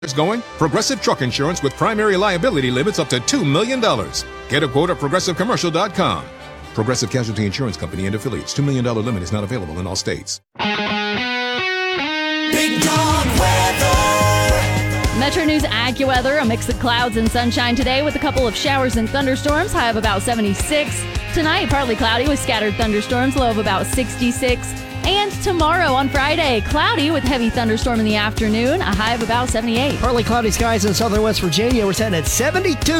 Going? Progressive Truck Insurance with primary liability limits up to $2 million. Get a quote at progressivecommercial.com. Progressive Casualty Insurance Company and affiliates. $2 million limit is not available in all states. Big Dog Weather. Metro News AccuWeather, a mix of clouds and sunshine today with a couple of showers and thunderstorms, high of about 76. Tonight, partly cloudy with scattered thunderstorms, low of about 66. And tomorrow on Friday, cloudy with heavy thunderstorm in the afternoon, a high of about 78. Partly cloudy skies in southern West Virginia. We're setting at 72.